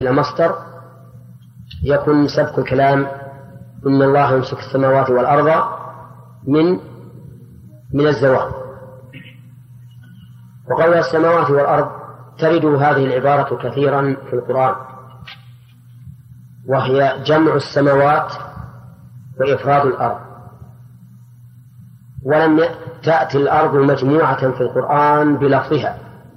إلى مصدر يكون سبق الكلام إن الله يمسك السماوات والأرض من الزوال. وقول السماوات والأرض ترد هذه العبارة كثيرا في القرآن، وهي جمع السماوات وإفراد الأرض. ولم تأتي الأرض مجموعة في القرآن بلفظها،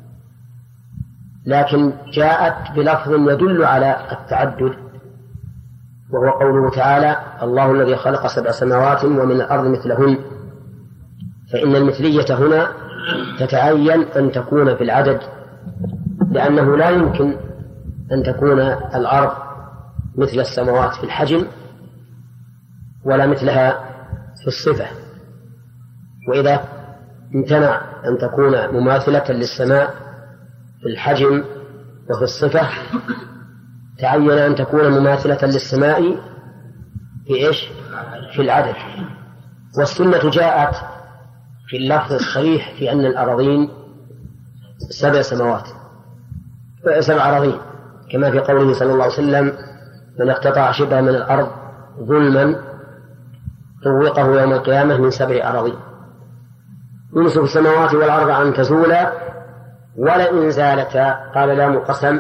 لكن جاءت بلفظ يدل على التعدد، وهو قوله تعالى: الله الذي خلق 7 سماوات ومن الأرض مثلهن. فإن المثلية هنا تتعين أن تكون في العدد، لأنه لا يمكن أن تكون الأرض مثل السماوات في الحجم ولا مثلها في الصفة. وإذا امتنع أن تكون مماثلة للسماء في الحجم وفي الصفة، تعين أن تكون مماثلة للسماء في إيش؟ في العدد. والسنة جاءت في اللفظ الصريح في أن الأراضين 7 سماوات 7 أراضين، كما في قوله صلى الله عليه وسلم: من اقتطع شبرا من الأرض ظلما طوقه يوم القيامة من 7 أراضين. يمسك السماوات والأرض أن تزولا ولئن زالتا، قال لام قسم،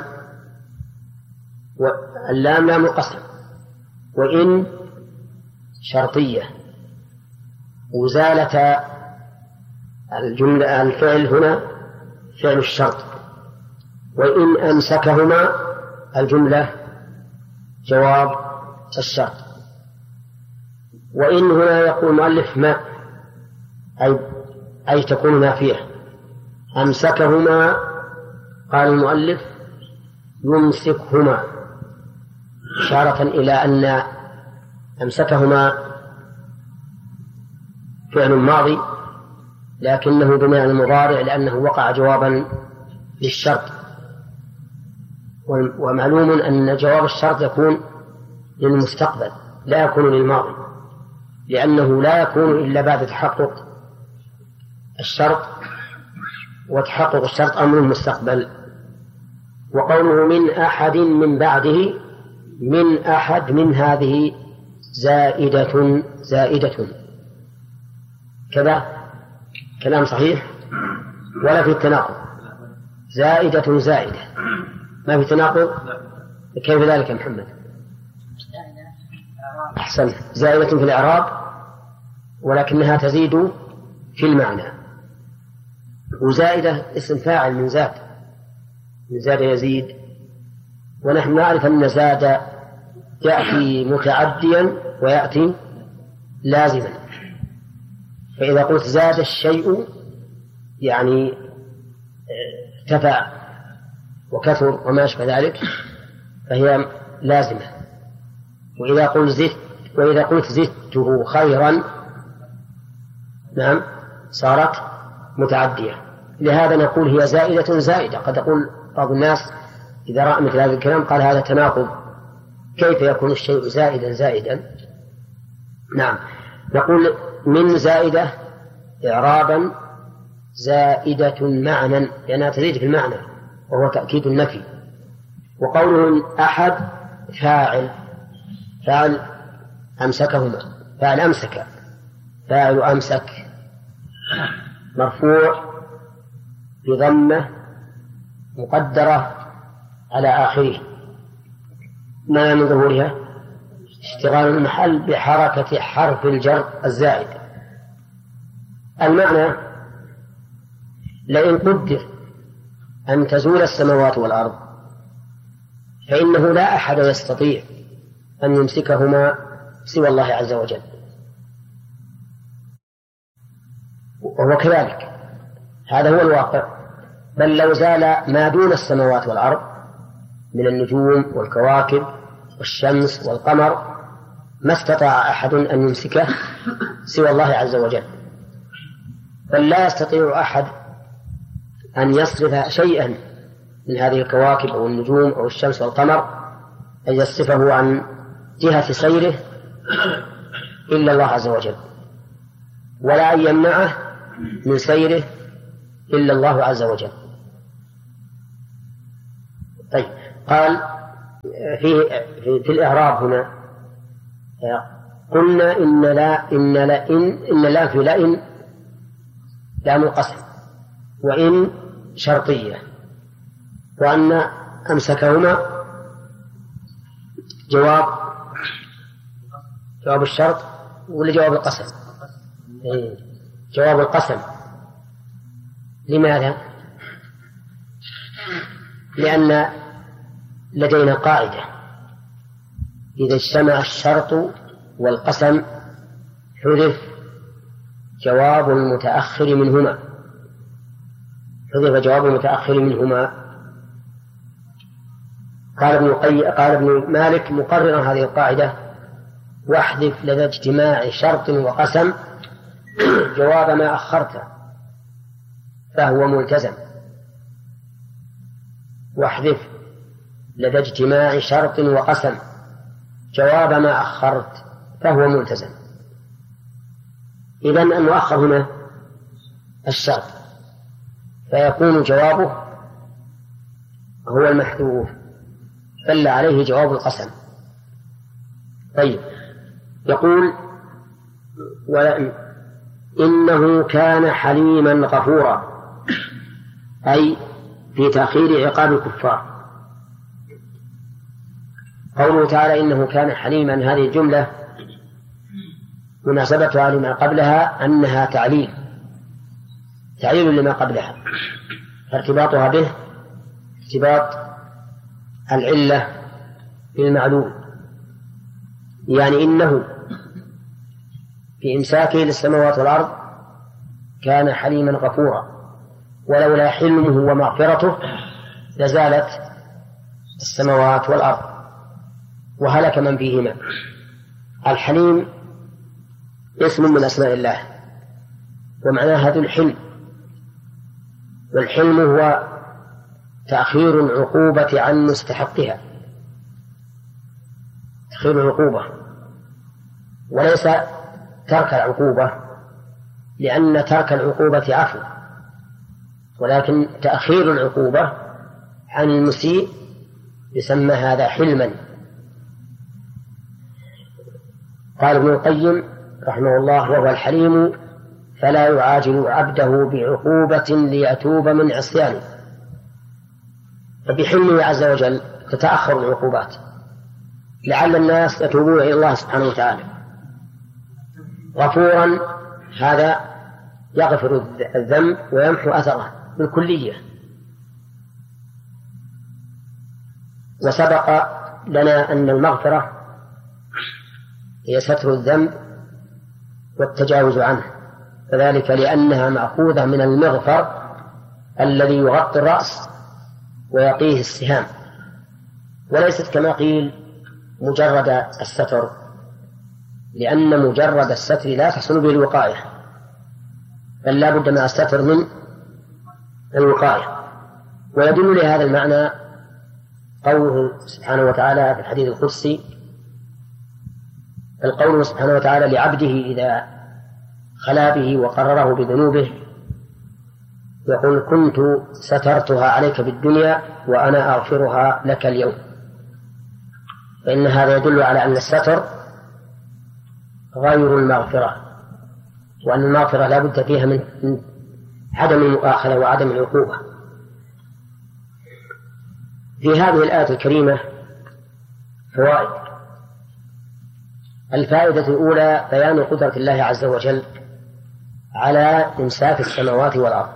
واللام لام قسم، وإن شرطية، وزالتا الجملة الفعل هنا فعل الشرط، وإن أمسكهما الجملة جواب الشرط. وإن هنا يقول المؤلف ما أي تكون نافية. أمسكهما قال المؤلف يمسكهما، إشارة إلى أن أمسكهما فعل ماضي لكنه بمعنى المضارع، لأنه وقع جوابا للشرط. ومعلوم أن جواب الشرط يكون للمستقبل لا يكون للماضي، لأنه لا يكون إلا بعد تحقق الشرط، وتحقق الشرط أمر المستقبل. وقوله من أحد من بعده، من أحد من هذه زائدة كذا كلام صحيح ولا في التناقض. زائدة ما في تناقض. كيف ذلك يا محمد؟ أحسن، زائدة في الإعراب ولكنها تزيد في المعنى. وزائدة اسم فاعل من زاد يزيد، ونحن نعرف أن زاد يأتي متعديا ويأتي لازما. فإذا قلت زاد الشيء يعني ارتفع وكثر وما أشبه ذلك فهي لازمة. وإذا قلت زدته خيرا نعم صارت متعدية. لهذا نقول هي زائدة. قد يقول بعض الناس إذا رأى مثل هذا الكلام قال هذا تناقض، كيف يكون الشيء زائدا؟ نعم، نقول من زائدة إعرابا زائدة معنى، لأنها تزيد في المعنى وهو تأكيد النفي. وقوله أحد فاعل أمسكهما، فاعل أمسك مرفوع بضمة مقدرة على آخره، ما من ظهورها اشتغال المحل بحركة حرف الجر الزائد. المعنى: لئن قدر أن تزول السماوات والأرض فإنه لا أحد يستطيع أن يمسكهما سوى الله عز وجل، وهو كذلك، هذا هو الواقع. بل لو زال ما دون السماوات والأرض من النجوم والكواكب والشمس والقمر ما استطاع أحد أن يمسكه سوى الله عز وجل. بل لا يستطيع أحد أن يصرف شيئا من هذه الكواكب أو النجوم أو الشمس والقمر أن يصرفه عن جهة سيره إلا الله عز وجل، ولا أن يمنعه من سيره إلا الله عز وجل. طيب، قال في الإعراب هنا قلنا إن لا في لئن لام القسم، وإن شرطية، وأن أمسكهما جواب الشرط ولا جواب القسم؟ جواب القسم. لماذا؟ لأن لدينا قاعدة: إذا اجتمع الشرط والقسم حذف جواب المتأخر منهما. قال ابن مالك مقررا هذه القاعدة: واحذف لدى اجتماع شرط وقسم جواب ما أخرته فهو ملتزم. واحذف لدى اجتماع شرط وقسم جواب ما أخرت فهو ملتزم. إذن المؤخر هنا الشرط، فيكون جوابه هو المحذوف، دل عليه جواب القسم. طيب، يقول: إنه كان حليما غفورا، أي في تأخير عقاب الكفار. قوله تعالى إنه كان حليما، هذه الجملة مناسبتها لما قبلها أنها تعليل لما قبلها، فارتباطها به ارتباط العلة بالمعلوم. يعني إنه في إمساكه للسماوات والأرض كان حليما غفورا، ولولا حلمه ومغفرته لزالت السماوات والأرض وهلك من فيهما. الحليم اسم من أسماء الله، ومعناها ذو الحلم، والحلم هو تأخير العقوبة عن مستحقها، تأخير العقوبة وليس ترك العقوبة، لأن ترك العقوبة عفو، ولكن تأخير العقوبة عن المسيء يسمى هذا حلما. قال ابن القيم رحمه الله: وهو الحليم فلا يعاجل عبده بعقوبة ليتوب من عصيانه. فبحلمه عز وجل تتأخر العقوبات لعل الناس يتوبون إلى الله سبحانه وتعالى. غفورا هذا يغفر الذنب ويمحو أثره بالكلية. وسبق لنا أن المغفرة هي ستر الذنب والتجاوز عنه، فذلك لأنها مأخوذة من المغفر الذي يغطي الرأس ويقيه السهام، وليست كما قيل مجرد الستر، لأن مجرد الستر لا تحصل به الوقاية، بل لا بد من الستر من الوقاية. ويدل لهذا المعنى قوله سبحانه وتعالى في الحديث القدسي: القول سبحانه وتعالى لعبده إذا خلا به وقرره بذنوبه يقول: كنت سترتها عليك بالدنيا وأنا أغفرها لك اليوم. فإن هذا يدل على أن الستر غير المغفرة، وأن المغفرة لا بد فيها من عدم المؤاخذة وعدم العقوبة. في هذه الآية الكريمة فوائد. الفائدة الأولى بيان قدرة الله عز وجل على إمساك السماوات والأرض،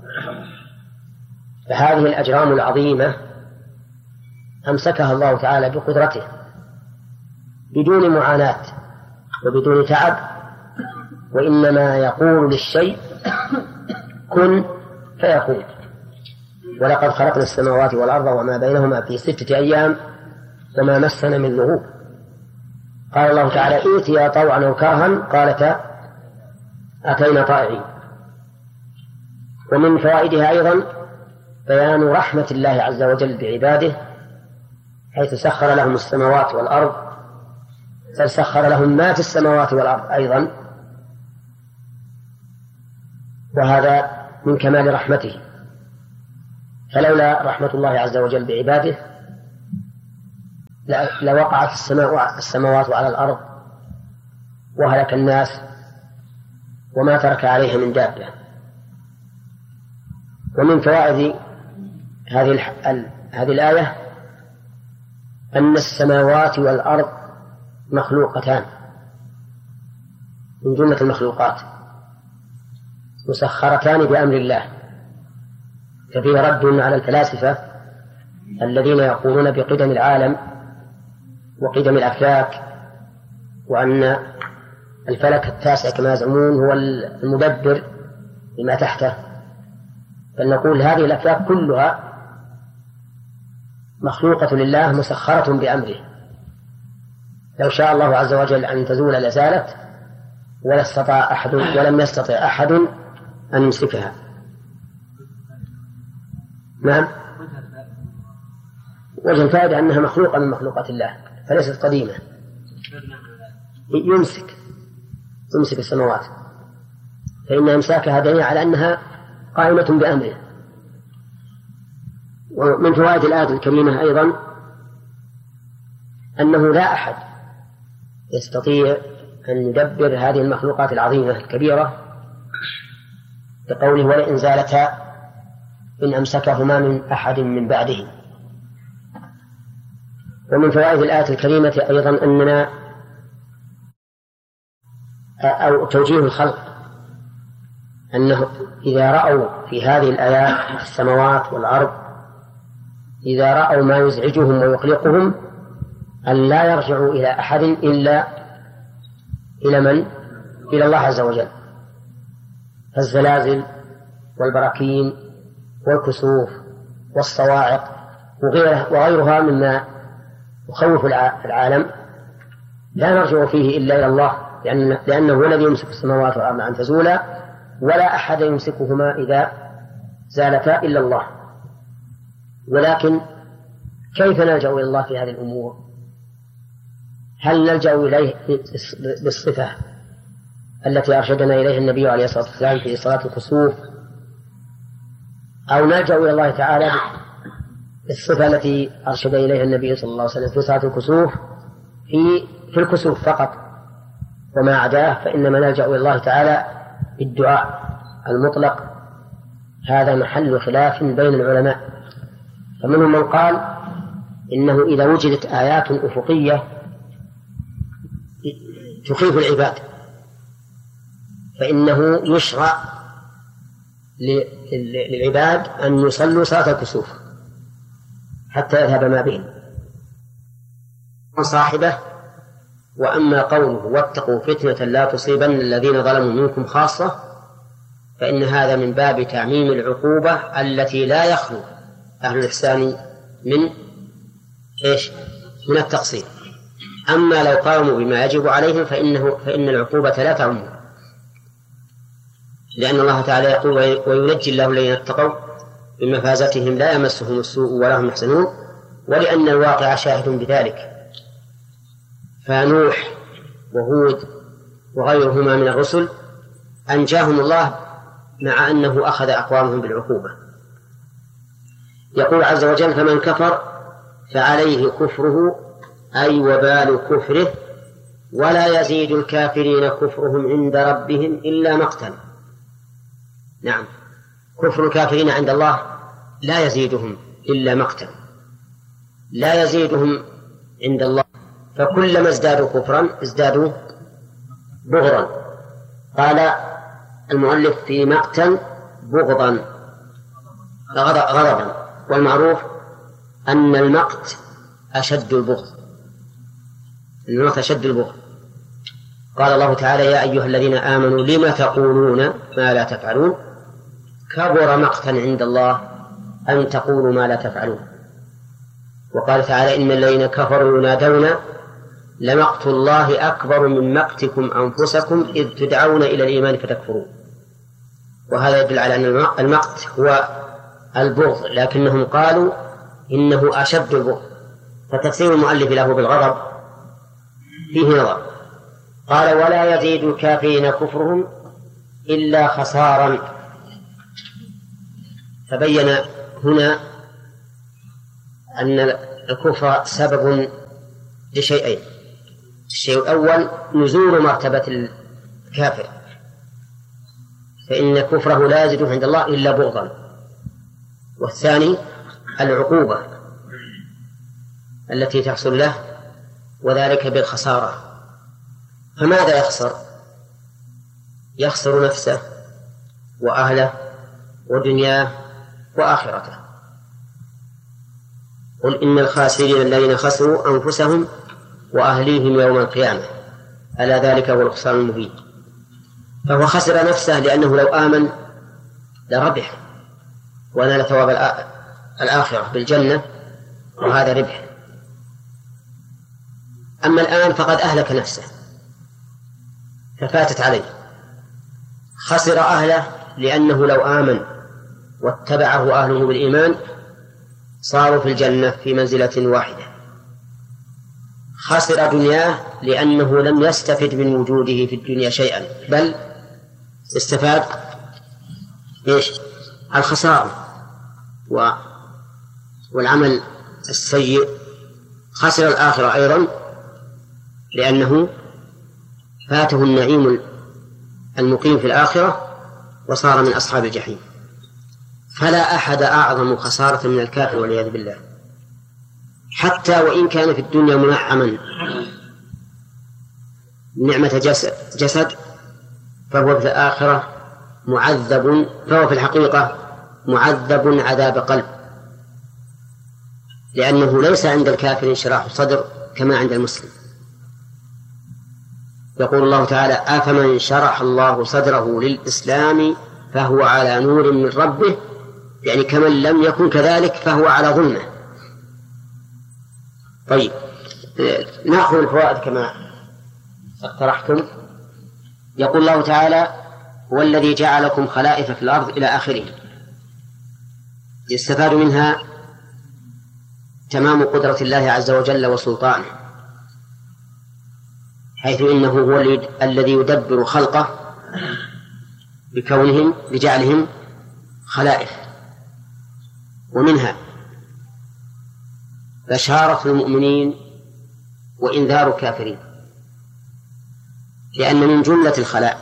فهذه الأجرام العظيمة أمسكها الله تعالى بقدرته بدون معاناة وبدون تعب، وإنما يقول للشيء كن فيكون. ولقد خلقنا السماوات والأرض وما بينهما في 6 أيام وما مسنا من لغوب. قال الله تعالى: ائتيا طوعا أو كرها قالتا أتينا طائعين. ومن فوائدها أيضا بيان رحمة الله عز وجل بعباده، حيث سخر لهم السماوات والأرض، فسخر لهم ما في السماوات والأرض أيضا، وهذا من كمال رحمته. فلولا رحمة الله عز وجل بعباده لوقعت السماوات على الأرض وهلك الناس وما ترك عليها من دابة. ومن فوائد هذه الآية أن السماوات والأرض مخلوقتان من جملة المخلوقات مسخرتان بأمر الله. ففيه رد على الفلاسفة الذين يقولون بقدم العالم وقدم الأفلاك، وأن الفلك التاسع كما يزعمون هو المدبر لما تحته. فنقول هذه الأفلاك كلها مخلوقة لله مسخرة بأمره، لو شاء الله عز وجل أن تزول لزالت ولم يستطع أحد أن يمسكها. نعم، وجه الفائدة أنها مخلوقة من مخلوقات الله فليست قديمة. يمسك السماوات، فإن إمساكها دليل على أنها قائمة بأمره. ومن فوائد الآية الكريمة أيضا أنه لا أحد يستطيع أن يدبر هذه المخلوقات العظيمة الكبيرة، بقوله ولئن زالتا إن أمسكهما من أحد من بعده. ومن فوائد الآية الكريمة أيضا أننا أو توجيه الخلق أنه إذا رأوا في هذه الآيات السماوات والأرض إذا رأوا ما يزعجهم ويقلقهم أن لا يرجعوا إلى أحد إلا إلى من؟ إلى الله عز وجل. فالزلازل والبراكين والكسوف والصواعق وغيرها مما يخوف العالم لا نرجع فيه إلا إلى الله، لأنه هو الذي يمسك السماوات والأرض أن تزولا، ولا أحد يمسكهما إذا زالتا إلا الله. ولكن كيف نلجأ إلى الله في هذه الأمور؟ هل نلجأ إليه بالصفة التي أرشدنا إليها النبي عليه الصلاة والسلام في صلاة الكسوف، أو نلجأ إلى الله تعالى بالصفة التي أرشد إليها النبي صلى الله عليه وسلم في صلاة الكسوف في الكسوف فقط، وما عداه فإنما نلجأ إلى الله تعالى بالدعاء المطلق؟ هذا محل خلاف بين العلماء. فمنهم من قال إنه إذا وجدت آيات أفقية تخيف العباد فإنه يشرع للعباد أن يصلوا صلاة الكسوف حتى يذهب ما بهم صاحبه. وأما قوله واتقوا فتنة لا تصيبن الذين ظلموا منكم خاصة، فإن هذا من باب تعميم العقوبة التي لا يخلو أهل الإحسان من التقصير. أما لو قاموا بما يجب عليهم فإن العقوبة لا تعم، لأن الله تعالى يقول وينجي الله الذين اتقوا بمفازتهم لا يمسهم السوء ولا هم يحزنون، ولأن الواقع شاهد بذلك. فنوح وهود وغيرهما من الرسل أنجاهم الله مع أنه أخذ أقوامهم بالعقوبة. يقول عز وجل فمن كفر فعليه كفره أي وبال كفره ولا يزيد الكافرين كفرهم عند ربهم إلا مقتا. نعم، كفر الكافرين عند الله لا يزيدهم إلا مقتا، لا يزيدهم عند الله، فكلما ازدادوا كفرا ازدادوا بغضا. قال المؤلف في مقتا بغضا غضبا، والمعروف أن المقت أشد البغض، المقت أشد البغض. قال الله تعالى يا أيها الذين آمنوا لم تقولون ما لا تفعلون كبر مقتا عند الله أن تقولوا ما لا تفعلون. وقال تعالى إن الذين كفروا ينادون لمقت الله أكبر من مقتكم أنفسكم إذ تدعون إلى الإيمان فتكفرون. وهذا يدل على أن المقت هو البغض، لكنهم قالوا إنه أشد البغض. فتفسير المؤلف له بالغضب فيه نظر. قال ولا يزيد الكافرين كفرهم إلا خسارا، فبين هنا أن الكفر سبب لشيئين: الشيء الأول نزول مرتبة الكافر، فإن كفره لا يجده عند الله إلا بغضا. والثاني العقوبة التي تحصل له، وذلك بالخسارة. فماذا يخسر؟ يخسر نفسه وأهله ودنياه وآخرته. قل إن الخاسرين الذين خسروا أنفسهم وأهليهم يوم القيامة ألا ذلك هو الخسران المبين. فهو خسر نفسه لأنه لو آمن لربح ونال ثواب الآخرة بالجنة، وهذا ربح. أما الآن فقد أهلك نفسه ففاتت عليه. خسر أهله لأنه لو آمن واتبعه أهله بالإيمان صاروا في الجنة في منزلة واحدة. خسر دنياه لأنه لم يستفد من وجوده في الدنيا شيئا، بل استفاد الخسارة والعمل السيء. خسر الآخرة أيضا لأنه فاته النعيم المقيم في الآخرة وصار من أصحاب الجحيم. فلا أحد أعظم خسارة من الكافر والعياذ بالله، حتى وإن كان في الدنيا منعما نعمة جسد، فهو في الآخرة معذب، فهو في الحقيقة معذب عذاب قلب، لأنه ليس عند الكافر انشراح صدر كما عند المسلم. يقول الله تعالى: أفمن شرح الله صدره للإسلام فهو على نور من ربه، يعني كمن لم يكن كذلك فهو على ظلمه. طيب، نأخذ الفوائد كما اقترحتم. يقول الله تعالى: هو الذي جعلكم خلائف في الأرض إلى آخره. يستفاد منها تمام قدرة الله عز وجل وسلطانه، حيث إنه هو الذي يدبر خلقه بجعلهم خلائف. ومنها بشارة المؤمنين وإنذار الكافرين، لأن من جملة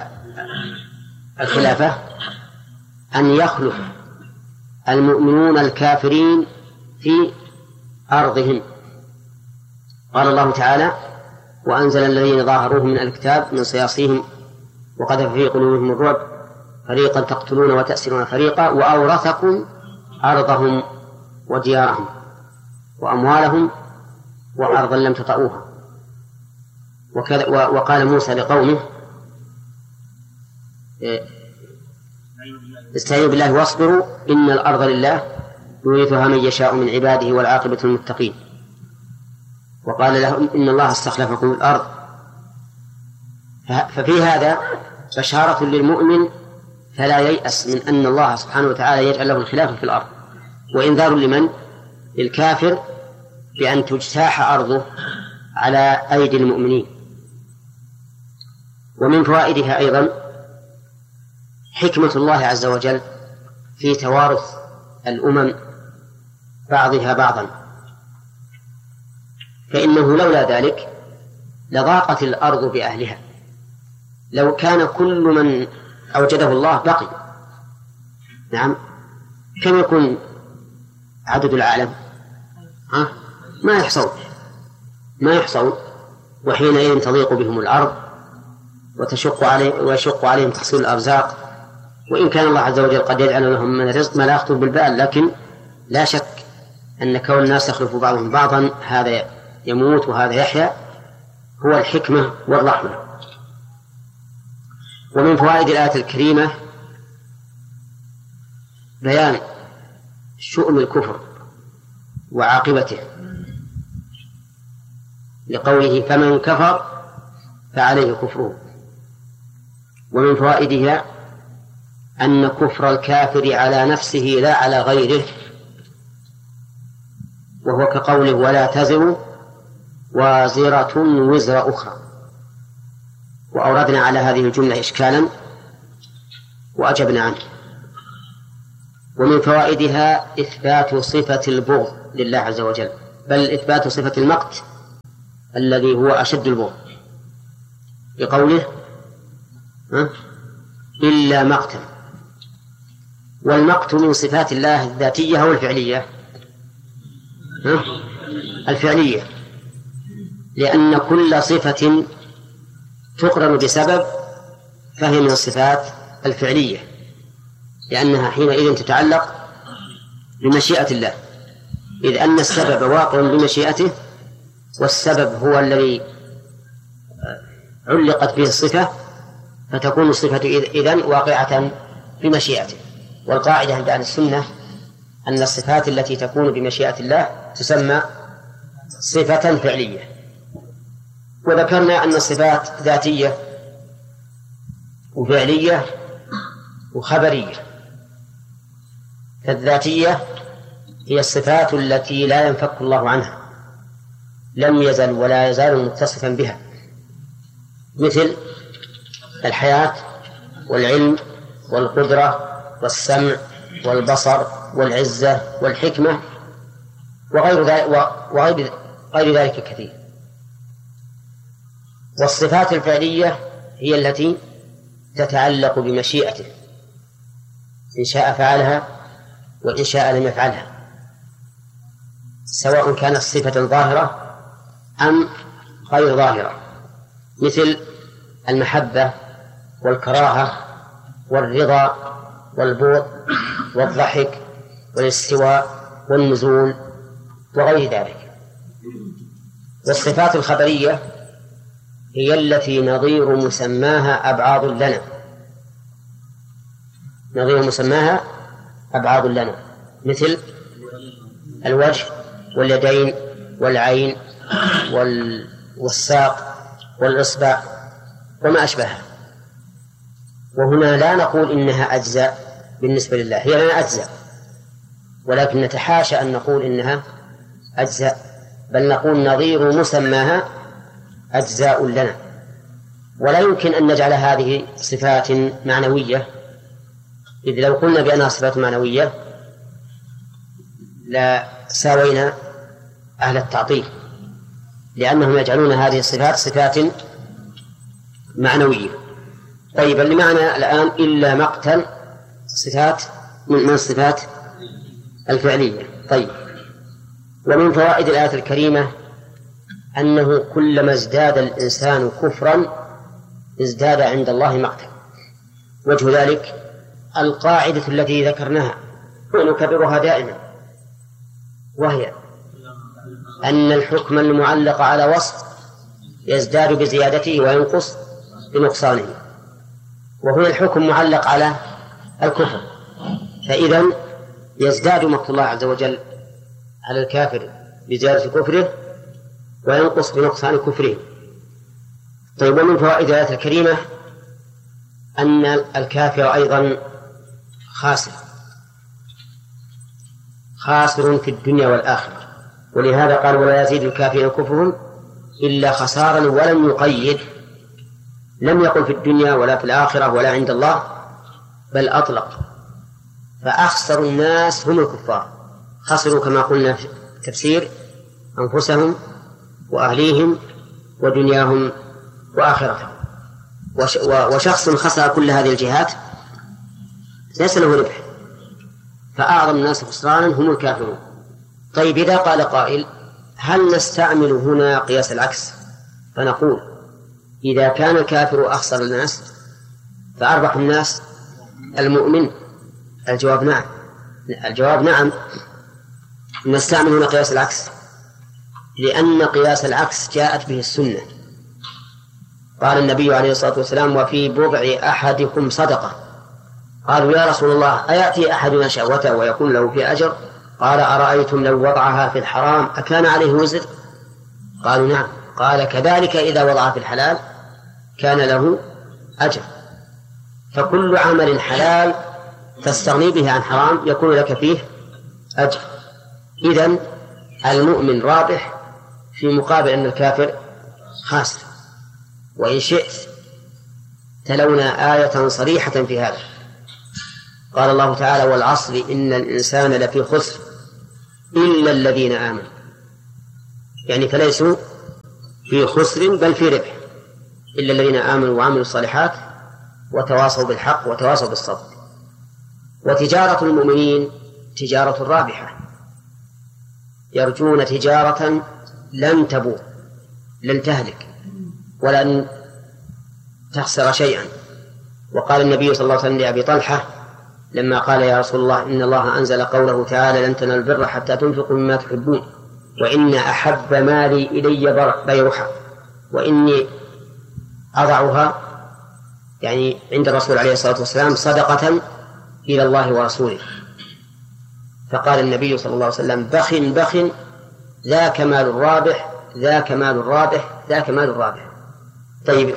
الخلافة أن يخلف المؤمنون الكافرين في أرضهم. قال الله تعالى: وأنزل الذين ظاهروهم من الكتاب من صياصيهم وقذف في قلوبهم الرعب فريقا تقتلون وتأسرون فريقا وأورثكم أرضهم وديارهم وأموالهم وأرضا لم تطئوها. وقال موسى لقومه: استعينوا بالله واصبروا إن الأرض لله يورثها من يشاء من عباده والعاقبة للمتقين. وقال لهم: إن الله استخلفكم في الأرض. ففي هذا بشارة للمؤمن فلا ييأس من أن الله سبحانه وتعالى يجعل له الخلافة في الأرض، وإنذار لمن؟ للكافر بأن تجتاح أرضه على أيدي المؤمنين. ومن فوائدها أيضا حكمة الله عز وجل في توارث الأمم بعضها بعضا، فإنه لولا ذلك لضاقت الأرض بأهلها. لو كان كل من أوجده الله بقي، نعم، كم يكون عدد العالم؟ ما يحصون، وحينئذ تضيق بهم الأرض ويشق عليهم تحصيل الأرزاق. وإن كان الله عز وجل قد يجعل لهم من الرزق ما لا يخطر بالبال، لكن لا شك أن كون الناس يخلف بعضهم بعضا، هذا يموت وهذا يحيا، هو الحكمة والرحمة. ومن فوائد الآية الكريمة بيان شؤم الكفر وعاقبته، لقوله: فمن كفر فعليه كفره. ومن فوائدها أن كفر الكافر على نفسه لا على غيره، وهو كقوله: ولا تزر وازرة وزر أخرى. وأوردنا على هذه الجملة إشكالا وأجبنا عنه. ومن فوائدها إثبات صفة البغض لله عز وجل، بل إثبات صفة المقت الذي هو أشد البغض بقوله إلا مقتا. والمقت من صفات الله الذاتية أو الفعلية؟ الفعلية، لأن كل صفة تقرن بسبب فهي من الصفات الفعلية، لأنها حينئذ تتعلق بمشيئة الله، إذ أن السبب واقع بمشيئته، والسبب هو الذي علقت به الصفة، فتكون الصفة إذن واقعة بمشيئته. والقاعدة عند أهل السنة أن الصفات التي تكون بمشيئة الله تسمى صفة فعلية. وذكرنا أن الصفات ذاتية وفعلية وخبرية. فالذاتية هي الصفات التي لا ينفك الله عنها، لم يزل ولا يزال متصفا بها، مثل الحياة والعلم والقدرة والسمع والبصر والعزة والحكمة وغير ذلك كثير. والصفات الفعلية هي التي تتعلق بمشيئته، إن شاء فعلها وإن شاء لم يفعلها، سواء كانت صفة ظاهرة أم غير ظاهرة، مثل المحبة والكراهة والرضا والبغض والضحك والاستواء والنزول وغير ذلك. والصفات الخبرية هي التي نظير مسماها أبعاض لنا، نظير مسماها أبعاض لنا، مثل الوجه واليدين والعين والساق والإصبع وما أشبهها. وهنا لا نقول إنها أجزاء بالنسبة لله، هي لنا أجزاء، ولكن نتحاشى أن نقول إنها أجزاء، بل نقول نظير مسماها أجزاء لنا. ولا يمكن أن نجعل هذه صفات معنوية، إذ لو قلنا بأنها صفات معنوية لا ساوينا أهل التعطيل، لأنهم يجعلون هذه الصفات صفات معنوية. طيب، اللي معنا الآن إلا مقتا صفات من الصفات الفعلية. طيب، ومن فوائد الآية الكريمة أنه كلما ازداد الإنسان كفرا ازداد عند الله مقتا. وجه ذلك القاعدة التي ذكرناها ونكررها دائما، وهي أن الحكم المعلق على وصف يزداد بزيادته وينقص بنقصانه، وهنا الحكم معلق على الكفر، فإذا يزداد مقت الله عز وجل على الكافر بزيادة كفره وينقص بنقصان كفره. طيب، ومن فوائد الآية الكريمة أن الكافر أيضا خاسر في الدنيا والآخرة، ولهذا قال ولا يزيد الكافرين كفرهم إلا خسارا، ولم يقيد، لم يقل في الدنيا ولا في الآخرة ولا عند الله، بل أطلق. فأخسر الناس هم الكفار، خسروا كما قلنا في التفسير أنفسهم وأهليهم ودنياهم وآخرتهم. وشخص خسر كل هذه الجهات ليس له ربح، فأعظم الناس خسرانا هم الكافرون. طيب، إذا قال قائل هل نستعمل هنا قياس العكس فنقول إذا كان الكافر أخسر الناس فأربح الناس المؤمن؟ الجواب نعم، نستعمل هنا قياس العكس، لأن قياس العكس جاءت به السنة. قال النبي عليه الصلاة والسلام وفي بضع أحدكم صدقة. قالوا يا رسول الله أيأتي أحدنا شهوته ويكون له في أجر؟ قال أرأيتم لو وضعها في الحرام أكان عليه وزر؟ قالوا نعم. قال كذلك إذا وضعها في الحلال كان له أجر. فكل عمل حلال تستغني به عن حرام يكون لك فيه أجر. إذن المؤمن رابح في مقابل أن الكافر خاسر. وإن شئت تلونا آية صريحة في هذا. قال الله تعالى والعصر إن الإنسان لفي خسر إلا الذين آمنوا، يعني فليسوا في خسر بل في ربح إلا الذين آمنوا وعملوا الصالحات وتواصوا بالحق وتواصوا بالصبر. وتجارة المؤمنين تجارة رابحة، يرجون تجارة لن تبور، لن تهلك ولن تخسر شيئا. وقال النبي صلى الله عليه وسلم لأبي طلحة لما قال يا رسول الله إن الله أنزل قوله تعالى لن تنالوا البر حتى تنفقوا مما تحبون وإن أحب مالي إلي بيرها وإني أضعها يعني عند الرسول عليه الصلاة والسلام صدقة إلى الله ورسوله. فقال النبي صلى الله عليه وسلم بخ بخ ذاك مال الرابح ذاك مال الرابح ذاك مال الرابح. طيب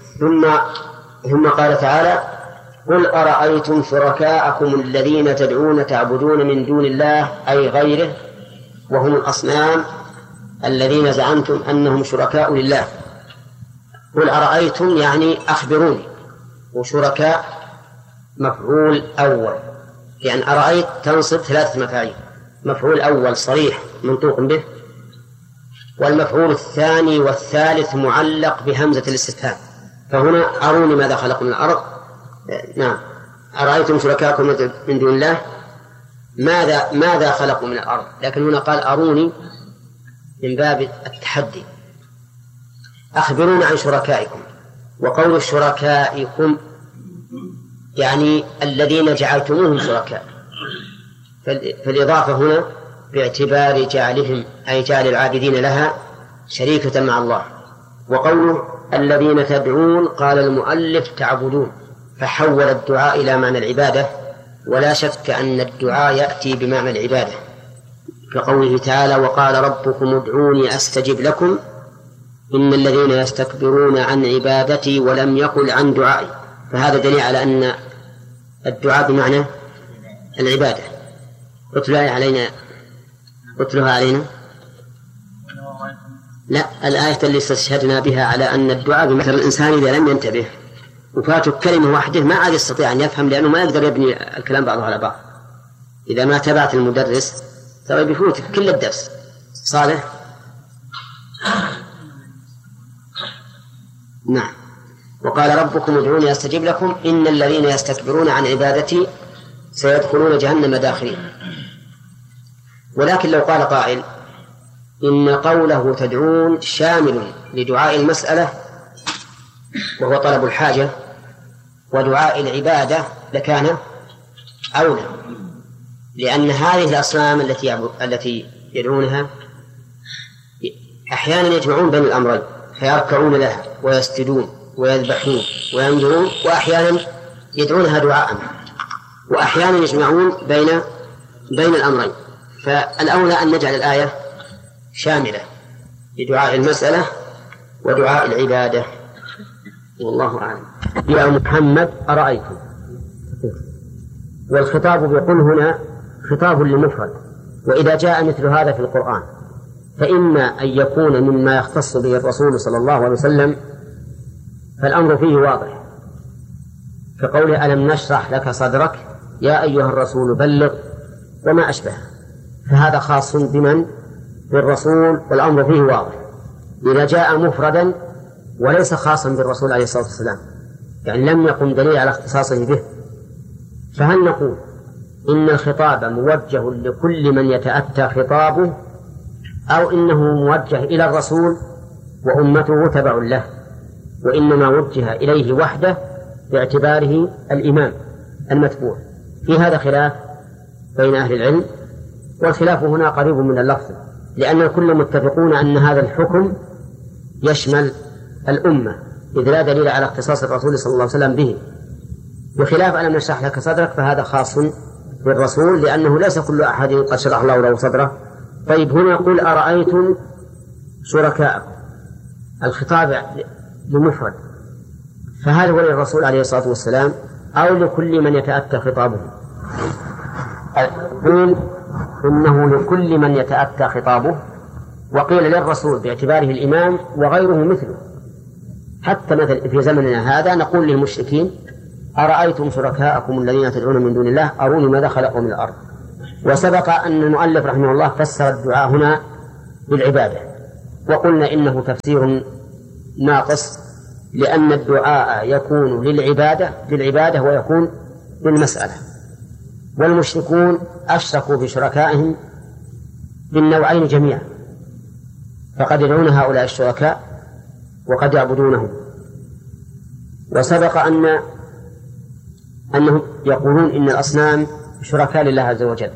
ثم قال تعالى قل أرأيتم شركاءكم الذين تدعون تعبدون من دون الله أي غيره وهم الأصنام الذين زعمتم أنهم شركاء لله. قل أرأيتم يعني أخبروني، وشركاء مفعول أول، يعني أرأيت تنصب 3 مفاعيل، مفعول أول صريح منطوق به، والمفعول الثاني والثالث معلق بهمزة الاستفهام. فهنا أروني ماذا خلق من الأرض. نعم أرأيتم شركاءكم من دون الله ماذا خلقوا من الأرض، لكن هنا قال أروني من باب التحدي. أخبرونا عن شركائكم، وقول شركائكم يعني الذين جعلتموهم شركاء، فالإضافة هنا باعتبار جعلهم أي جعل العابدين لها شريكة مع الله. وقوله الذين تدعون قال المؤلف تعبدون، فحول الدعاء إلى معنى العبادة، ولا شك أن الدعاء يأتي بمعنى العبادة، كقوله تعالى وقال ربكم ادعوني أستجب لكم إن الذين يستكبرون عن عبادتي ولم يقل عن دعائي. فهذا دليل على أن الدعاء بمعنى العبادة. اتلها علينا. لا، الآية اللي استشهدنا بها على أن الدعاء بمثل الإنسان إذا لم ينتبه وفاته كلمة واحدة ما عاد يستطيع أن يفهم، لأنه ما يقدر يبني الكلام بعضه على بعض. إذا ما تبعت المدرس ترى بيفوتك كل الدرس. صالح. نعم. وقال ربكم ادعوني أستجب لكم إن الذين يستكبرون عن عبادتي سيدخلون جهنم داخرين. ولكن لو قال قائل إن قوله تدعون شامل لدعاء المسألة وهو طلب الحاجة ودعاء العبادة لكان أولى، لأن هذه الأصنام التي يدعونها أحيانا يجمعون بين الأمرين فيركعون لها ويسجدون ويذبحون وينذرون، وأحيانا يدعونها دعاء، وأحيانا يجمعون بين الأمرين. فالأولى أن نجعل الآية شاملة لدعاء المسألة ودعاء العبادة، والله أعلم. يا محمد أرأيتم، والخطاب بقل هنا خطاب للمفرد، وإذا جاء مثل هذا في القرآن فإما أن يكون مما يختص به الرسول صلى الله عليه وسلم فالأمر فيه واضح، كقوله ألم نشرح لك صدرك يا أيها الرسول بلغ وما أشبه، فهذا خاص بمن؟ بالرسول، والأمر فيه واضح. إذا جاء مفردا وليس خاصا بالرسول عليه الصلاة والسلام، يعني لم يقم دليل على اختصاصه به، فهل نقول إن الخطاب موجه لكل من يتأتى خطابه، أو إنه موجه إلى الرسول وأمته تبع له، وإنما وجه إليه وحده باعتباره الإمام المتبوع؟ في هذا خلاف بين أهل العلم، والخلاف هنا قريب من اللفظ، لأن الكل متفقون أن هذا الحكم يشمل الأمة، إذ لا دليل على اختصاص الرسول صلى الله عليه وسلم به، بخلاف ألم نشرح لك صدرك فهذا خاص بالرسول، لأنه ليس كل أحد قد شرح الله له صدره. طيب هنا يقول أرأيتم شركاءكم، الخطاب لمفرد، فهل هو للرسول عليه الصلاة والسلام أو لكل من يتأتى خطابه؟ قيل إنه لكل من يتأتى خطابه، وقيل للرسول باعتباره الإمام وغيره مثله. حتى مثل في زمننا هذا نقول للمشركين أرأيتم شركاءكم الذين تدعون من دون الله أروني ماذا خلقوا من الأرض. وسبق أن المؤلف رحمه الله فسر الدعاء هنا بالعبادة، وقلنا إنه تفسير ناقص، لأن الدعاء يكون للعبادة ويكون للمسألة، والمشركون أشركوا بشركائهم بالنوعين جميعا، فقد يدعون هؤلاء الشركاء وقد يعبدونهم. وسبق أنهم يقولون إن الأصنام شركاء لله عز وجل،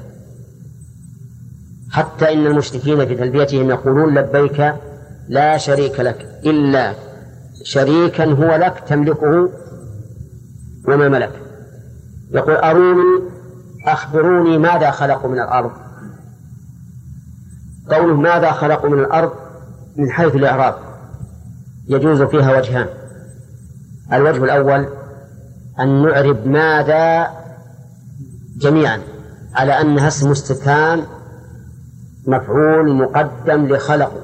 حتى إن المشركين في تلبيتهم يقولون لبيك لا شريك لك إلا شريكا هو لك تملكه وما ملك. يقول أخبروني ماذا خلقوا من الأرض. قوله ماذا خلقوا من الأرض من حيث الإعراب يجوز فيها وجهان. الوجه الأول أن نعرب ماذا جميعا على أنها اسم استفهام مفعول مقدم لخلقه،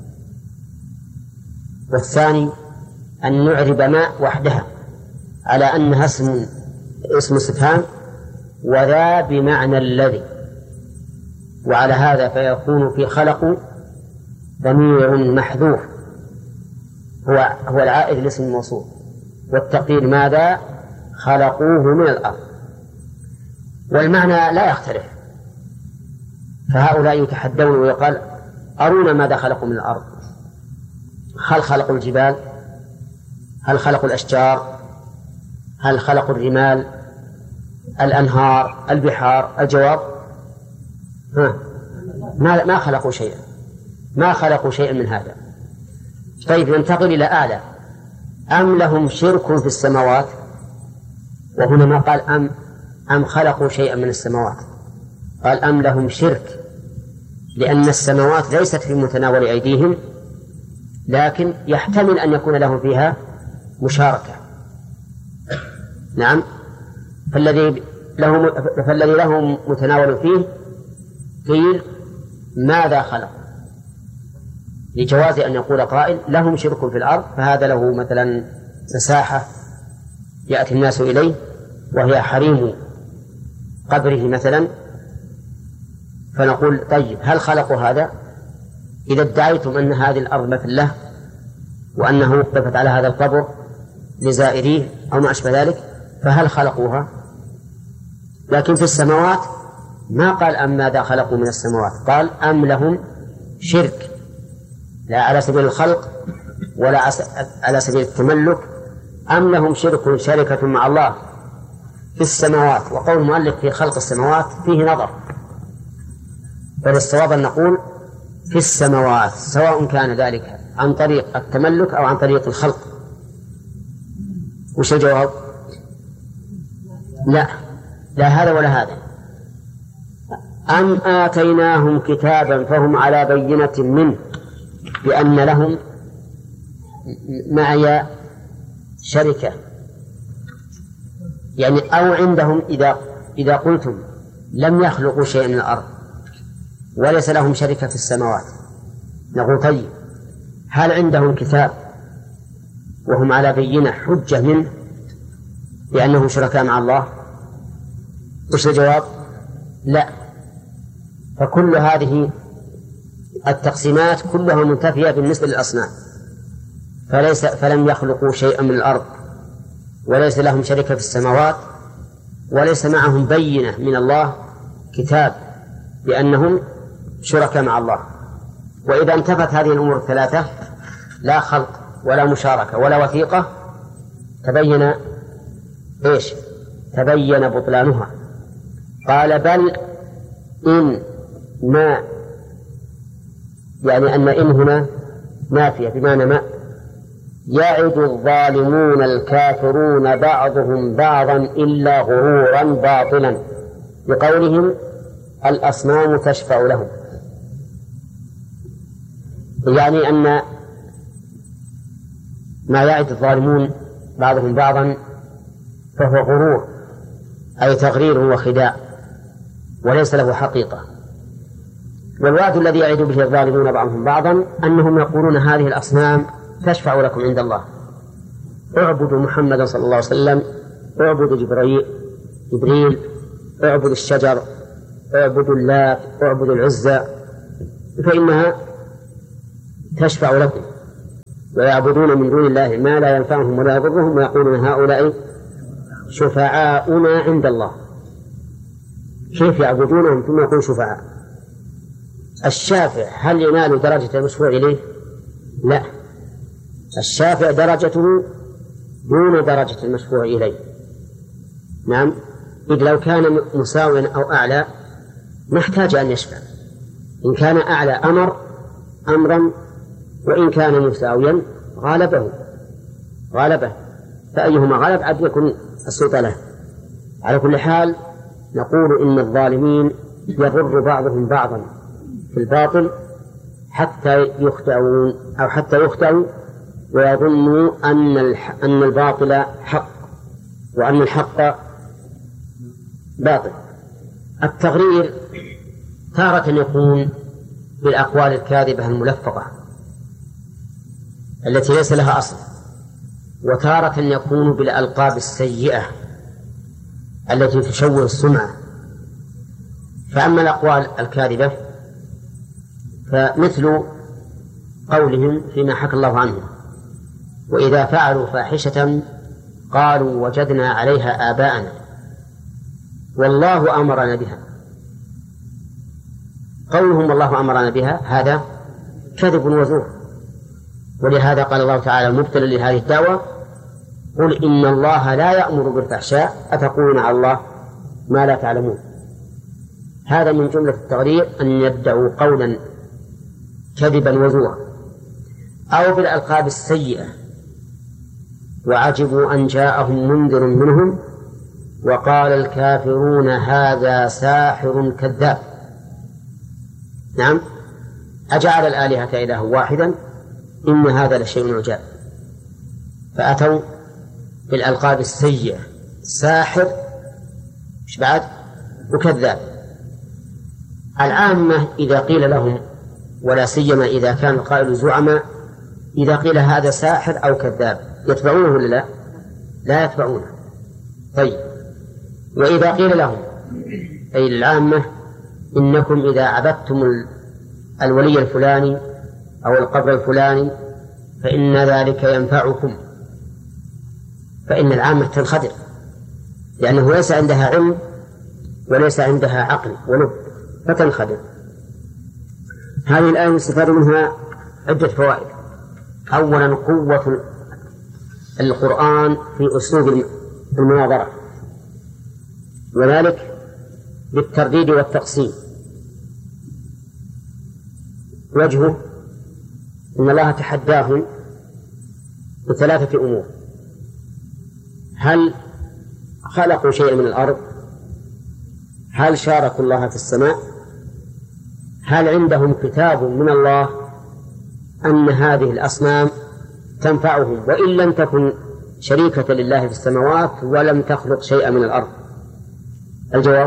والثاني أن نعرب ما وحدها على أنها اسم استفهام وذا بمعنى الذي، وعلى هذا فيكون في خلق ضمير محذوف هو العائد لاسم الموصول، والتقدير ماذا خلقوه من الأرض، والمعنى لا يختلف. فهؤلاء يتحدون ويقال أرونا ماذا خلقوا من الأرض. هل خلقوا الجبال؟ هل خلقوا الأشجار؟ هل خلقوا الرمال؟ الأنهار؟ البحار؟ الجواب ما خلقوا شيئا، ما خلقوا شيئا من هذا. طيب ننتقل إلى أعلى. أم لهم شرك في السماوات؟ وهنا ما قال أم خلقوا شيئا من السماوات، قال أم لهم شرك، لأن السماوات ليست في متناول أيديهم، لكن يحتمل أن يكون لهم فيها مشاركة. نعم، فالذي له متناول فيه قيل ماذا خلق، لجواز أن يقول قائل لهم شرك في الأرض، فهذا له مثلا مساحة يأتي الناس إليه وهي حريم قبره مثلا، فنقول طيب هل خلقوا هذا؟ إذا ادعيتم أن هذه الأرض مثل له وأنه وقفت على هذا القبر لزائريه أو ما أشبه ذلك، فهل خلقوها؟ لكن في السماوات ما قال أم ماذا خلقوا من السماوات، قال أم لهم شرك، لا على سبيل الخلق ولا على سبيل التملك. أم لهم شركة مع الله في السماوات. وقول المؤلف في خلق السماوات فيه نظر، فالصواب أن نقول في السماوات، سواء كان ذلك عن طريق التملك أو عن طريق الخلق. وش الجواب؟ لا هذا ولا هذا. أم آتيناهم كتابا فهم على بينة منه بأن لهم معي شركة، يعني أو عندهم إذا قلتم لم يخلقوا شيئا من الأرض وليس لهم شركة في السماوات، نقول طيب هل عندهم كتاب وهم على بينة حجة منه بأنهم شركاء مع الله؟ وش الجواب؟ لا. فكل هذه التقسيمات كلها منتفية بالنسبة للأصنام، فلم يخلقوا شيئا من الأرض وليس لهم شركة في السماوات وليس معهم بينة من الله كتاب بأنهم شركاء مع الله. وإذا انتفت هذه الأمور الثلاثة، لا خلق ولا مشاركة ولا وثيقة، تبين بطلانها. قال بل إن ما، يعني أن إن هنا نافية بمعنى ما، يعد الظالمون الكافرون بعضهم بعضا إلا غرورا باطلا، بقولهم الأصنام تشفع لهم، يعني أن ما يعد الظالمون بعضهم بعضا فهو غرور، أي تغرير وخداع وليس له حقيقة. والوعد الذي يعد به الظالمون بعضهم بعضا أنهم يقولون هذه الأصنام تشفع لكم عند الله، اعبدوا محمدا صلى الله عليه وسلم، اعبدوا جبريل، اعبدوا الشجر، اعبدوا اللات، اعبدوا العزى، فإنها تشفع لكم ويعبدون من دون الله ما لا ينفعهم ولا يضرهم ويقولون هؤلاء شفعاؤنا عند الله. كيف يعبدونهم ثم يقول شفعاء؟ الشافع هل ينال درجة المشفوع إليه؟ لا، الشافع درجته دون درجة المشفوع إليه. نعم، إذ لو كان مساويا أو أعلى نحتاج أن يشفع. إن كان أعلى أمرا، وإن كان مساويا غالبه، فأيهما غالب عاد يكون السلطة له. على كل حال نقول إن الظالمين يضر بعضهم بعضا في الباطل حتى يخدعون أو حتى يخدعوا ويظنوا أن الباطل حق وأن الحق باطل. التغرير تارة يكون بالأقوال الكاذبة الملفقة التي ليس لها أصل، وتارة يكون بالألقاب السيئة التي تشوه السمعة. فأما الأقوال الكاذبة فمثل قولهم فيما حكى الله عنه: وإذا فعلوا فاحشة قالوا وجدنا عليها آباءنا والله أمرنا بها. قولهم والله أمرنا بها هذا كذب وزور، ولهذا قال الله تعالى مبتلا لهذه الدعوة: قل إن الله لا يأمر بالفحشاء أتقولون على الله ما لا تعلمون. هذا من جملة التغرير أن يدعوا قولا كذبا وزورا. أو بالألقاب السيئة: وعجبوا أن جاءهم منذر منهم وقال الكافرون هذا ساحر كذاب. نعم، أجعل الآلهة إلها واحدا إن هذا لشيء عجاب. فأتوا بالألقاب السيئة: ساحر، إيش بعد؟ وكذاب. العامة إذا قيل لهم، ولا سيما إذا كان القائل زعماء، إذا قيل هذا ساحر أو كذاب يتبعونه ولا لا؟ لا يتبعونه. طيب، وإذا قيل لهم أي العامة إنكم إذا عبدتم الولي الفلاني أو القبر الفلاني فإن ذلك ينفعكم، فإن العامة تنخدع، لأنه ليس عندها علم وليس عندها عقل ولب، فتنخدع. هذه الآية يستفاد منها عدة فوائد. أولا، قوة القرآن في أسلوب المناظرة، وذلك بالترديد والتقسيم. وجهه إن الله تحداهم بثلاثة أمور: هل خلقوا شيئا من الأرض؟ هل شاركوا الله في السماء؟ هل عندهم كتاب من الله أن هذه الأصنام تنفعهم وإن لم تكن شريكة لله في السماوات ولم تخلق شيئا من الأرض؟ الجواب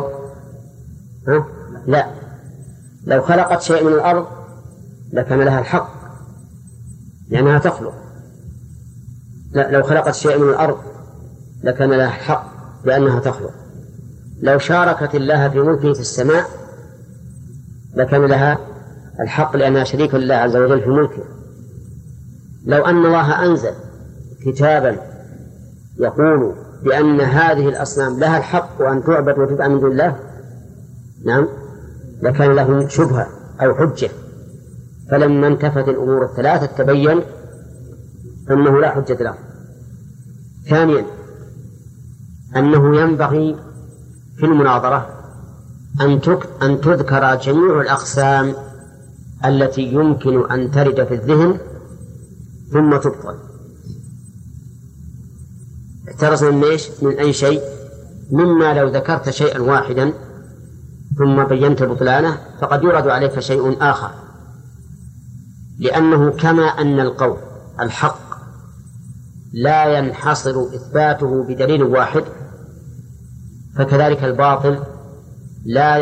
لا. لو خلقت شيئا من الأرض لكان لها الحق لأنها تخلق. لا، لو خلقت شيئا من الأرض لكان لها الحق لأنها تخلق. لو شاركت الله في ملكه في السماء لكان لها الحق لأنها شريكة لله عز وجل في ملكه. لو أن الله أنزل كتابا يقول بأن هذه الأصنام لها الحق وأن تعبد وتدعى من دون الله، نعم، لكان له شبهة أو حجة. فلما انتفت الأمور الثلاثة تبين أنه لا حجة له. ثانيا، أنه ينبغي في المناظرة أن تذكر جميع الأقسام التي يمكن أن ترد في الذهن ثم تبطل. احترز من أي شيء، مما لو ذكرت شيئا واحدا ثم بينت بطلانه فقد يرد عليك شيء آخر، لأنه كما أن القول الحق لا ينحصر إثباته بدليل واحد، فكذلك الباطل لا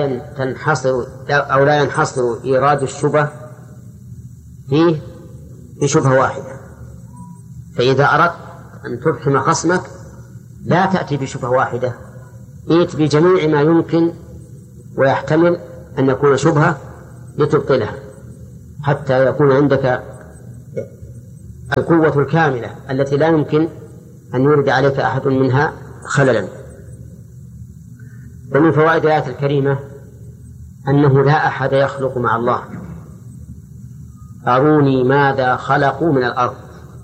ينحصر إيراد الشبه فيه بشبهة واحدة. فإذا أردت أن تفهم خصمك لا تأتي بشبهة واحدة، ائت بجميع ما يمكن ويحتمل أن يكون شبهة لتبطلها، حتى يكون عندك القوة الكاملة التي لا يمكن أن يورد عليك أحد منها خللا. ومن فوائد الآية الكريمة أنه لا أحد يخلق مع الله. أروني ماذا خلقوا من الأرض.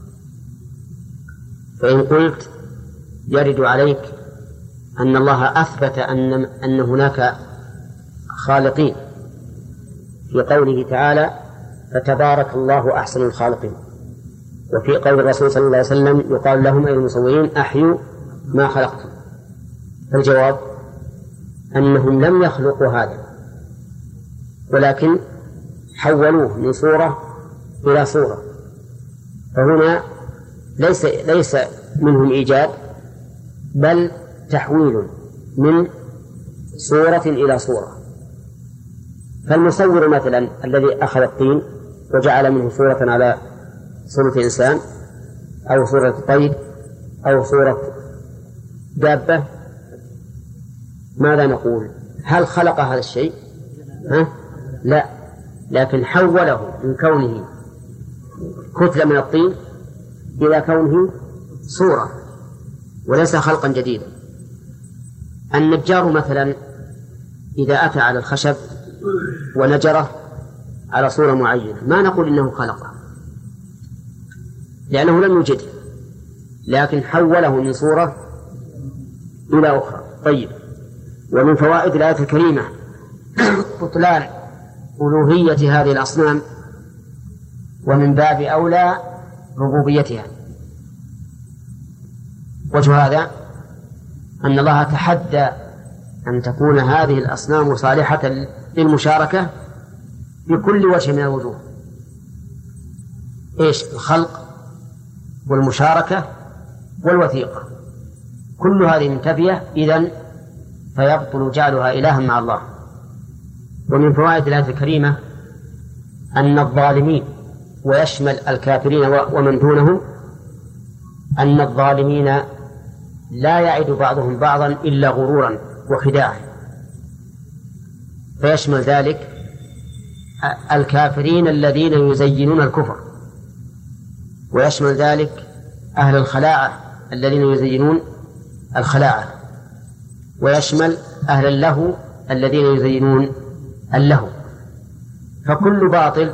فإن قلت يرد عليك أن الله أثبت أن هناك خالقين في قوله تعالى فتبارك الله أحسن الخالقين، وفي قول الرسول صلى الله عليه وسلم يقال لهم أي المصورين أحيوا ما خلقتم. الجواب أنهم لم يخلقوا هذا ولكن حولوه من صورة إلى صورة، فهنا ليس منهم إيجاد بل تحويل من صورة إلى صورة. فالمصور مثلا الذي أخذ الطين وجعل منه صورة على صورة إنسان أو صورة طير أو صورة دابة، ماذا نقول؟ هل خلق هذا الشيء؟ لا، لكن حوله من كونه كتلة من الطين إلى كونه صورة وليس خلقا جديدا. النجار مثلا إذا أتى على الخشب ونجره على صورة معينة ما نقول إنه خلقه لأنه لم يوجده، لكن حوله من صورة إلى أخرى. طيب، ومن فوائد الآية الكريمة بطلان ألوهية هذه الأصنام ومن باب أولى ربوبيتها. وجه هذا أن الله تحدى أن تكون هذه الأصنام صالحة للمشاركة بكل وجه من الوجوه. إيش؟ الخلق والمشاركة والوثيقة، كل هذه منتفية، إذن فيبطل جعلها إلها مع الله. ومن فوائد الآية الكريمة أن الظالمين، ويشمل الكافرين ومن دونهم، أن الظالمين لا يعد بعضهم بعضا إلا غرورا وخداعا، فيشمل ذلك الكافرين الذين يزينون الكفر، ويشمل ذلك أهل الخلاعة الذين يزينون الخلاعة، ويشمل أهل اللهو الذين يزينون اللهو. فكل باطل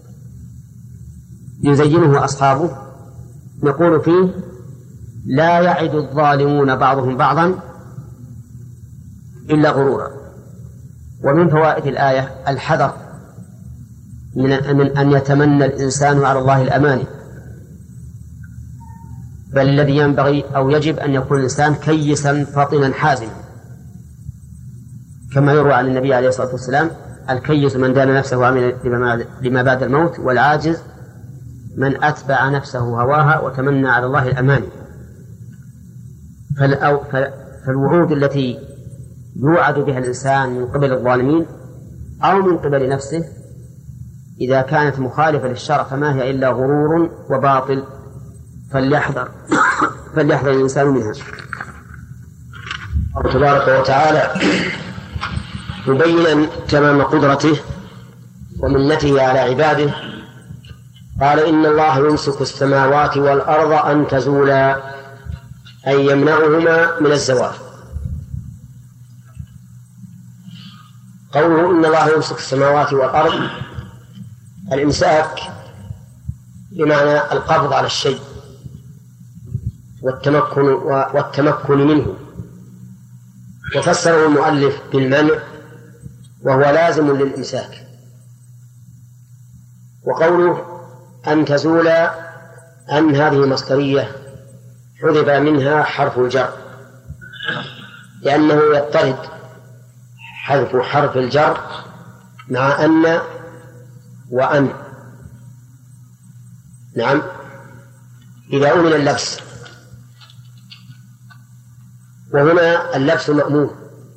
يزينه أصحابه نقول فيه لا يعد الظالمون بعضهم بعضا إلا غرورا. ومن فوائد الآية الحذر من أن يتمنى الإنسان على الله الأماني، بل الذي ينبغي أو يجب أن يكون الإنسان كيسا فطنا حازما، كما يروى عن النبي عليه الصلاة والسلام الكيس من دان نفسه وعمل لما بعد الموت، والعاجز من أتبع نفسه هواها وتمنى على الله الأماني. فالوعود التي يوعد بها الإنسان من قبل الظالمين أو من قبل نفسه إذا كانت مخالفة للشرع فما هي إلا غرور وباطل، فليحذر الإنسان منها. الله تبارك وتعالى مبينا تمام قدرته ومنته على عباده قال إن الله يمسك السماوات والأرض أن تزولا، أي يمنعهما من الزوال. قوله إن الله يمسك السماوات والأرض، الإمساك بمعنى القبض على الشيء والتمكن منه، وفسره المؤلف بالمنع وهو لازم للإمساك. وقوله أن تزول، أن هذه مصدرية حذف منها حرف الجر لأنه يضطرد حذف حرف الجر مع أن وأن. نعم، إذا أمن اللبس، وهنا اللبس مأمون.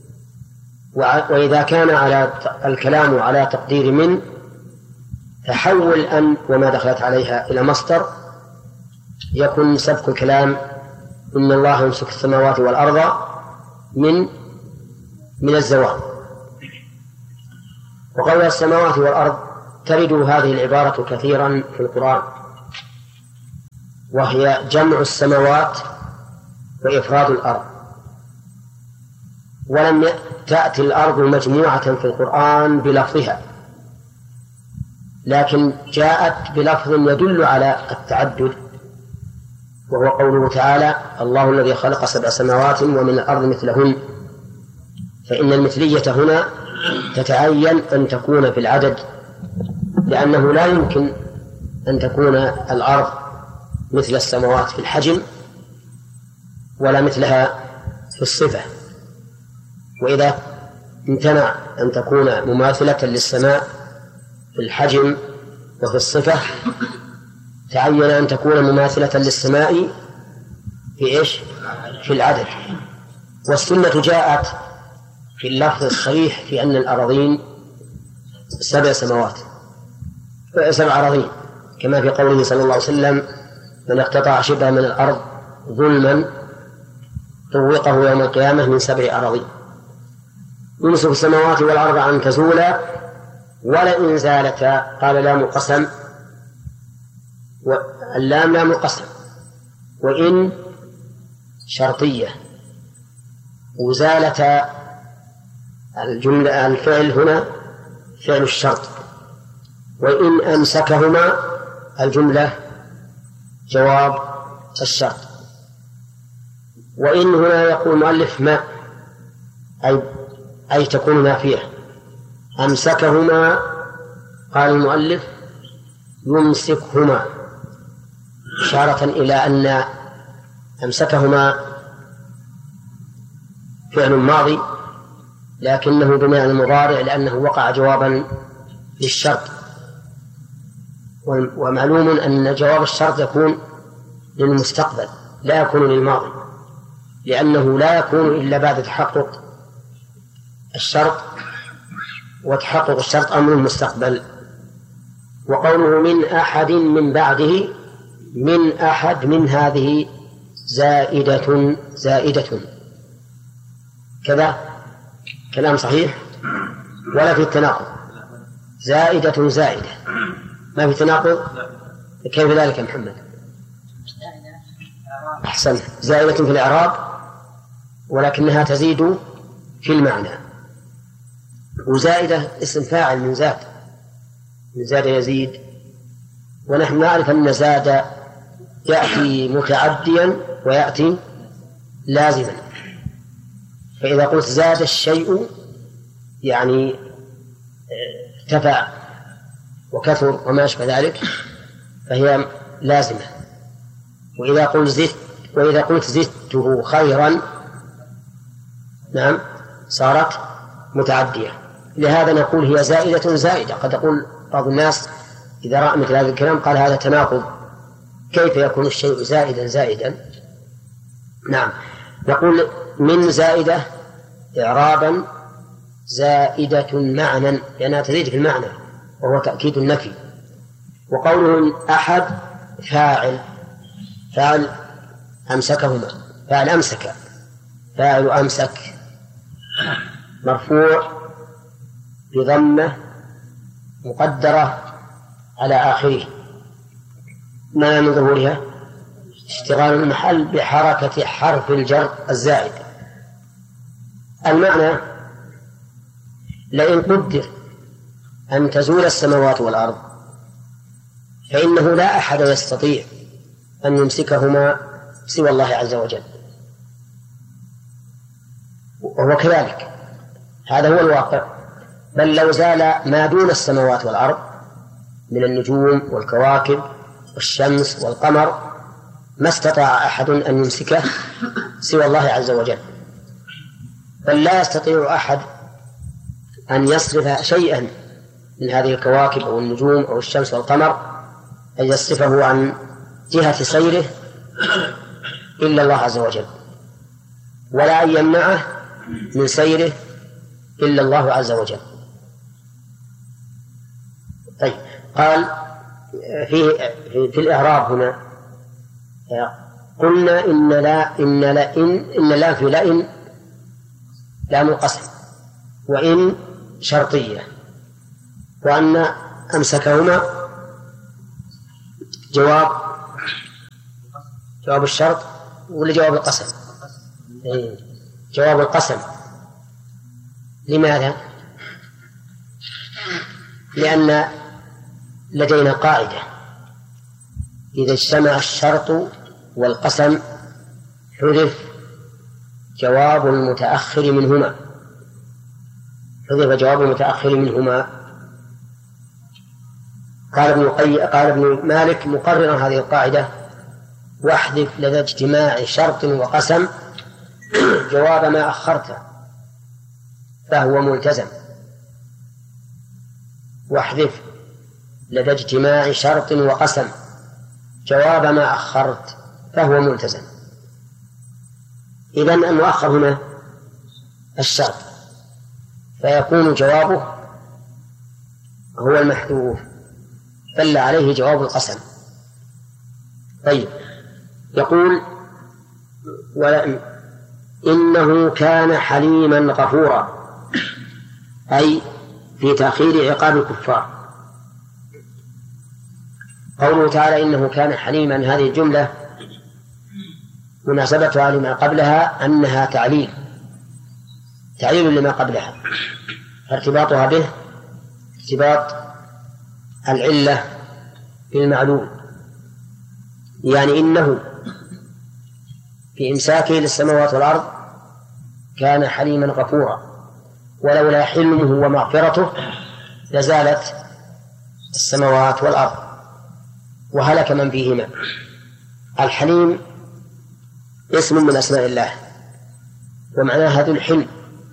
وإذا كان على الكلام على تقدير من، تحول أن وما دخلت عليها إلى مصدر، يكون سبق الكلام إن الله يمسك السماوات والأرض من الزوال. وقول السماوات والأرض ترد هذه العبارة كثيرا في القرآن، وهي جمع السماوات وإفراد الأرض. ولم تأتي الأرض مجموعة في القرآن بلفظها، لكن جاءت بلفظ يدل على التعدد، وهو قوله تعالى: الله الذي خلق 7 سماوات ومن الأرض مثلهن. فإن المثلية هنا تتعين أن تكون في العدد، لأنه لا يمكن أن تكون الأرض مثل السماوات في الحجم ولا مثلها في الصفة. وإذا امتنع أن تكون مماثلة للسماء في الحجم وفي الصفة، تعين أن تكون مماثلة للسماء في إيش؟ في العدد. والسنة جاءت في اللفظ الصريح في أن الأراضين 7 سماوات 7 أراضين، كما في قوله صلى الله عليه وسلم: من اقتطع شبرا من الأرض ظلما طوقه يوم القيامة من 7 أراضين. يمسك السماوات والأرض أن تزولا ولئن زالتا، قال لام القسم، واللام لام القسم، وإن شرطية، وزالتا الجملة الفعل هنا فعل الشرط، وإن أمسكهما الجملة جواب الشرط. وإن هنا يقول المؤلف ما أي تكون نافية. أمسكهما قال المؤلف يمسكهما، إشارة إلى أن أمسكهما فعل ماضي لكنه بمعنى المضارع، لأنه وقع جوابا للشرط. ومعلوم أن جواب الشرط يكون للمستقبل لا يكون للماضي، لأنه لا يكون إلا بعد تحقق الشرط، وتحقق الشرط أمر المستقبل. وقوله من أحد من بعده، من أحد من هذه زائدة كذا كلام صحيح ولا في التناقض. زائدة ما في تناقض. كيف ذلك يا محمد؟ أحسن، زائدة في الإعراب ولكنها تزيد في المعنى. وزائدة اسم فاعل من زاد يزيد، ونحن نعرف أن زاد يأتي متعديا ويأتي لازما. فإذا قلت زاد الشيء يعني ارتفع وكثر وما أشبه ذلك فهي لازمة. وإذا قلت زدته خيرا نعم صارت متعدية. لهذا نقول هي زائدة. قد يقول بعض الناس إذا رأى مثل هذا الكلام قال هذا تناقض، كيف يكون الشيء زائدا؟ نعم، نقول من زائدة إعرابا زائدة معنى، لأنها تزيد في المعنى وهو تأكيد النفي. وقوله أحد فاعل أمسكهما، فاعل أمسك مرفوع بضمة مقدرة على آخره، ما من ظهورها اشتغال المحل بحركة حرف الجر الزائد. المعنى لئن قدر أن تزول السماوات والأرض فإنه لا أحد يستطيع أن يمسكهما سوى الله عز وجل، وهو كذلك، هذا هو الواقع. بل لو زال ما دون السماوات والأرض من النجوم والكواكب والشمس والقمر ما استطاع أحد أن يمسكه سوى الله عز وجل. بل لا يستطيع أحد أن يصرف شيئا من هذه الكواكب أو النجوم أو الشمس والقمر أن يصرفه عن جهة سيره إلا الله عز وجل، ولا أن يمنعه من سيره إلا الله عز وجل. طيب، قال في الإعراب هنا قلنا إن لا في لئن لام القسم، وإن شرطية، وأن أمسكهما جواب جواب الشرط ولا جواب القسم؟ جواب القسم. لماذا؟ لأن لدينا قاعدة: إذا اجتمع الشرط والقسم حذف جواب المتأخر منهما. حذف جواب المتأخر منهما. قال ابن مالك مقررا هذه القاعدة: واحذف لدى اجتماع شرط وقسم جواب ما أخرته فهو ملتزم. واحذف لدى اجتماع شرط وقسم جواب ما أخرت فهو ملتزم. إذن المؤخر هنا الشرط، فيكون جوابه هو المحذوف، دل عليه جواب القسم. طيب، يقول: إنه كان حليما غفورا، أي في تأخير عقاب الكفار. قوله تعالى إنه كان حليما، هذه الجملة مناسبتها لما قبلها أنها تعليل لما قبلها، ارتباطها به ارتباط العلة بالمعلوم، يعني إنه في إمساكه للسماوات والأرض كان حليما غفورا، ولولا حلمه ومغفرته لزالت السماوات والأرض وهلك من فيهما. الحليم اسم من أسماء الله، ومعناه ذو الحلم،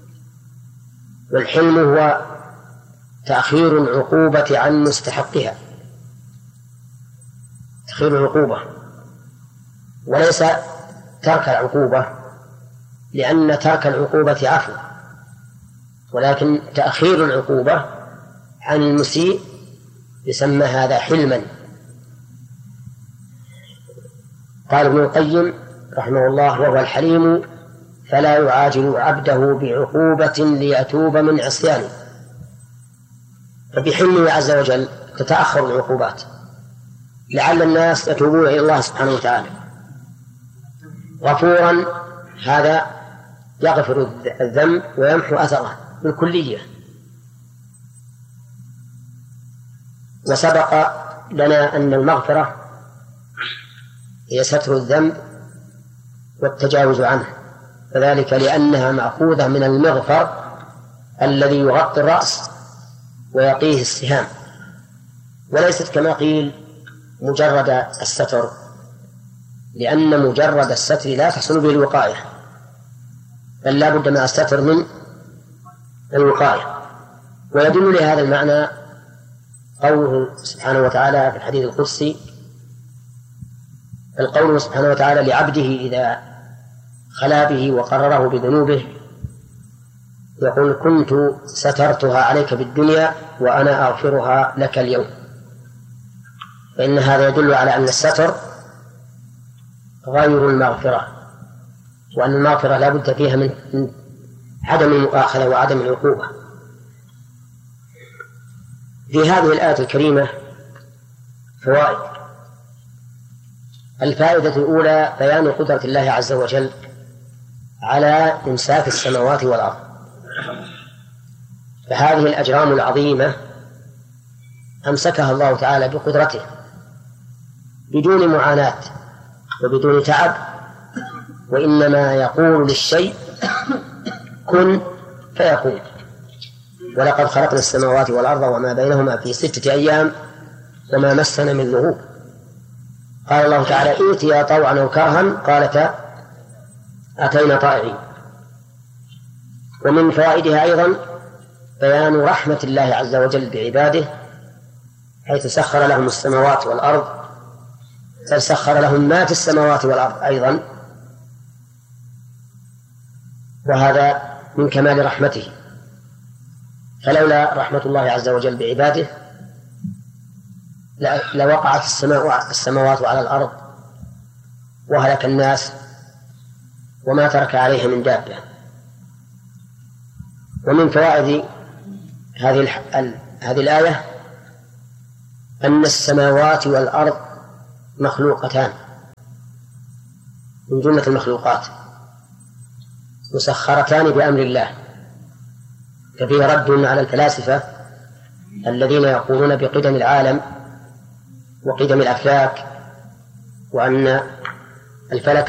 والحلم هو تأخير العقوبة عن مستحقها، تأخير العقوبة، وليس ترك العقوبة، لأن ترك العقوبة عفو، ولكن تأخير العقوبة عن المسيء يسمى هذا حلما. قال ابن القيم رحمه الله: وهو الحليم فلا يعاجل عبده بعقوبة ليتوب من عصيانه. فبحلمه عز وجل تتأخر العقوبات لعل الناس يتوبون إلى الله سبحانه وتعالى. غفورا هذا يغفر الذنب ويمحو أثره بالكلية. وسبق لنا أن المغفرة هي ستر الذنب والتجاوز عنه، وذلك لأنها مأخوذة من المغفر الذي يغطي الرأس ويقيه السهام، وليست كما قيل مجرد الستر، لأن مجرد الستر لا تحصل به الوقاية، بل لا بد مع الستر من الوقاية. ويدل لهذا المعنى قوله سبحانه وتعالى في الحديث القدسي: القول سبحانه وتعالى لعبده إذا خلا به وقرره بذنوبه، يقول: كنت سترتها عليك بالدنيا وأنا أغفرها لك اليوم. فإن هذا يدل على أن الستر غير المغفرة، وأن المغفرة لا بد فيها من عدم المؤاخذة وعدم العقوبة. في هذه الآية الكريمة فوائد. الفائدة الأولى بيان قدرة الله عز وجل على إمساك السماوات والأرض، فهذه الأجرام العظيمة أمسكها الله تعالى بقدرته بدون معاناة وبدون تعب، وإنما يقول للشيء كن فيكون. ولقد خلقنا السماوات والأرض وما بينهما في 6 أيام وما مسنا من لغوب. قال الله تعالى: ائتيا طوعا أو كرها قالتا أتينا طائعين. ومن فوائدها أيضا بيان رحمة الله عز وجل بعباده، حيث سخر لهم السماوات والأرض، سخر لهم ما في السماوات والأرض أيضا، وهذا من كمال رحمته. فلولا رحمة الله عز وجل بعباده لوقعت السماوات على الأرض وهلك الناس وما ترك عليها من دابة. ومن فوائد هذه الآية أن السماوات والأرض مخلوقتان، من جملة المخلوقات مسخرتان بأمر الله، ففيه رد على الفلاسفة الذين يقولون بقدم العالم وقدم الأفلاك، وأن الفلك